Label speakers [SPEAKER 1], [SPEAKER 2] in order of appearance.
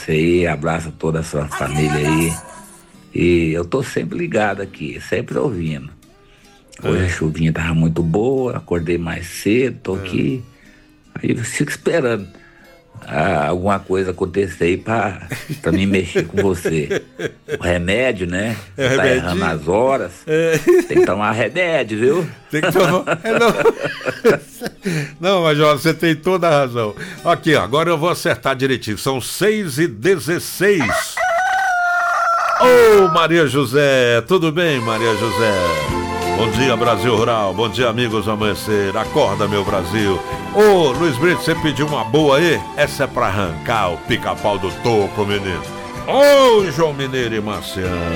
[SPEAKER 1] você aí, abraço a toda a sua família aí. E eu tô sempre ligado aqui, sempre ouvindo. Hoje a chuvinha tava muito boa, acordei mais cedo, tô aqui. Aí eu fico esperando alguma coisa acontecer aí pra mim mexer com você. O remédio, né? Você tá errando as horas. Tem que tomar remédio, viu?
[SPEAKER 2] Tem que tomar. Não, Major, você tem toda a razão. Aqui, ó, agora eu vou acertar direitinho. São 6h16. Ô, Maria José, tudo bem, Maria José? Bom dia, Brasil Rural. Bom dia, amigos do Amanhecer. Acorda, meu Brasil. Ô, Luiz Brito, você pediu uma boa aí? Essa é pra arrancar o pica-pau do toco, menino. Ô, João Mineiro e Marciano.